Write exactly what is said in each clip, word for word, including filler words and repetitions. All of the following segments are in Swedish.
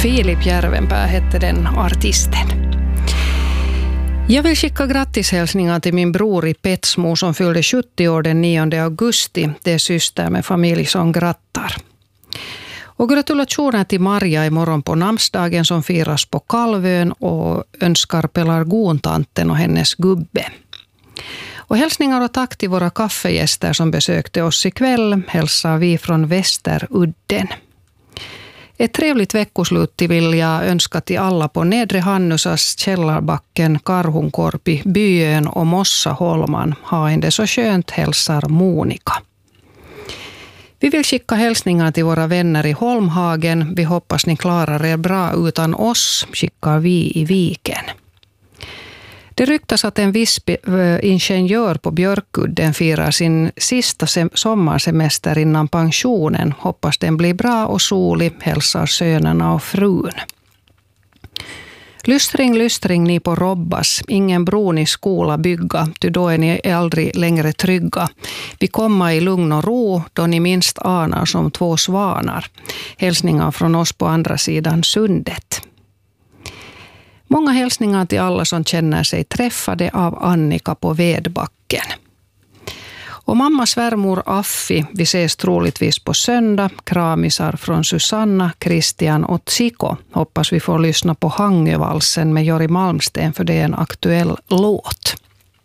Filip Järvenpää hette den artisten. Jag vill skicka grattishälsningar till min bror i Petsmo som fyllde sjuttio år den nionde augusti. Det är syster med familj som grattar. Och gratulationer till Maria imorgon på namnsdagen som firas på Kalvön och önskar pelargontanten och hennes gubbe. Och hälsningar och tack till våra kaffegäster som besökte oss ikväll hälsar vi från Västerudden. Ett trevligt veckoslut vill jag önska till alla på Nedre Hannusas, Källarbacken, Karhunkorpi, Byön och Mossaholman. Ha en det så skönt, hälsar Monika. Vi vill skicka hälsningar till våra vänner i Holmhagen. Vi hoppas ni klarar er bra utan oss, skickar vi i Viken. Det ryktas att en viss ingenjör på Björkudden firar sin sista sommarsemester innan pensionen. Hoppas den blir bra och solig, hälsar sönerna och frun. Lystring, lystring ni på Robbas. Ingen bron i skola bygga, ty då är ni aldrig längre trygga. Vi kommer i lugn och ro, då ni minst anar som två svanar. Hälsningar från oss på andra sidan sundet. Många hälsningar till alla som känner sig träffade av Annika på Vedbacken. Och mamma svärmor Affi, vi ses troligtvis på söndag. Kramisar från Susanna, Christian och Tsiko. Hoppas vi får lyssna på Hangövalsen med Jori Malmsten för det är en aktuell låt.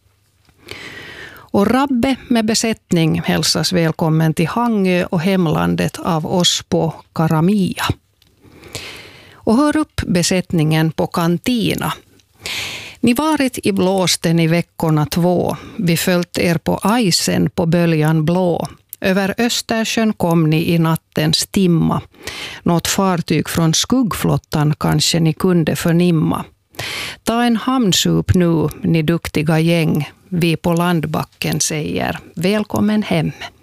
Och Rabbe med besättning hälsas välkommen till Hangö och hemlandet av oss på Karamia. Och hör upp besättningen på Kantina. Ni varit i blåsten i veckorna två. Vi följt er på isen på böljan blå. Över Östersjön kom ni i nattens timma. Något fartyg från skuggflottan kanske ni kunde förnimma. Ta en hamnsup nu, ni duktiga gäng. Vi på landbacken säger välkommen hem.